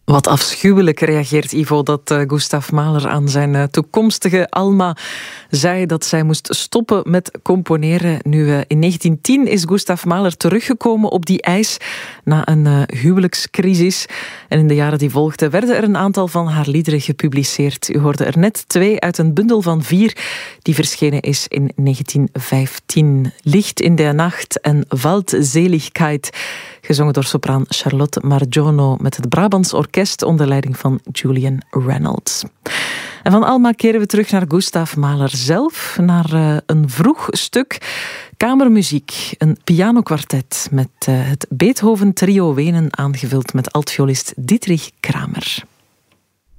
Wat afschuwelijk reageert Ivo dat Gustav Mahler aan zijn toekomstige Alma zei dat zij moest stoppen met componeren. Nu, in 1910 is Gustav Mahler teruggekomen op die eis na een huwelijkscrisis. En in de jaren die volgden werden er een aantal van haar liederen gepubliceerd. U hoorde er net 2 uit een bundel van 4 die verschenen is in 1915. Licht in der Nacht en Waldseligkeit, gezongen door sopraan Charlotte Margiono met het Brabants Orkest onder leiding van Julian Reynolds. En van Alma keren we terug naar Gustav Mahler zelf, naar een vroeg stuk kamermuziek, een pianokwartet met het Beethoven-trio Wenen aangevuld met altviolist Dietrich Kramer.